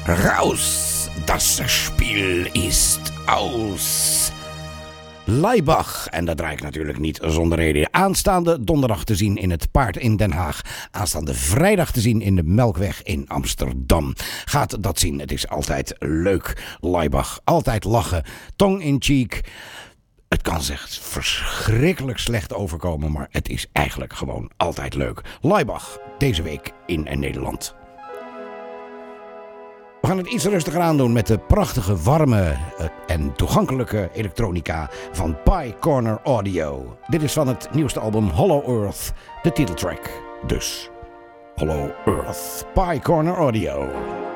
Raus, das Spiel ist aus. Laibach, en dat draai ik natuurlijk niet zonder reden. Aanstaande donderdag te zien in het Paard in Den Haag. Aanstaande vrijdag te zien in de Melkweg in Amsterdam. Gaat dat zien, het is altijd leuk. Laibach, altijd lachen, tong in cheek. Het kan zich verschrikkelijk slecht overkomen, maar het is eigenlijk gewoon altijd leuk. Laibach, deze week in Nederland. We gaan het iets rustiger aandoen met de prachtige, warme en toegankelijke elektronica van Pye Corner Audio. Dit is van het nieuwste album Hollow Earth, de titeltrack. Dus, Hollow Earth, Pye Corner Audio.